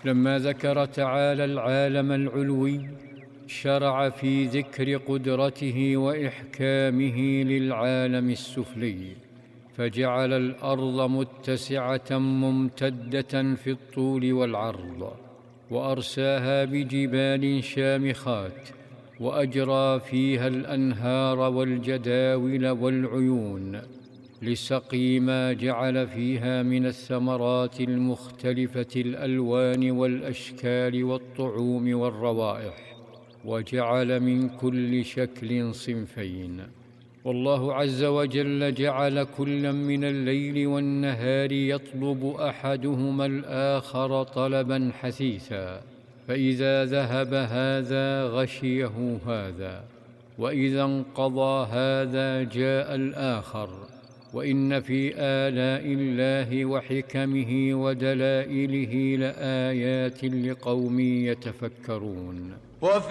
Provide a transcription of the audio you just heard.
لما ذكر تعالى العالم العلوي شرع في ذكر قدرته وإحكامه للعالم السفلي، فجعل الأرض متسعة ممتدة في الطول والعرض، وأرساها بجبال شامخات، وأجرى فيها الأنهار والجداول والعيون لسقي ما جعل فيها من الثمرات المختلفة الألوان والأشكال والطعوم والروائح، وجعل من كل شكل صنفين. والله عز وجل جعل كلا من الليل والنهار يطلب أحدهما الآخر طلبا حثيثا، فإذا ذهب هذا غشيه هذا، وإذا انقضى هذا جاء الآخر. وإن في آلاء الله وحكمه ودلائله لآيات لقوم يتفكرون.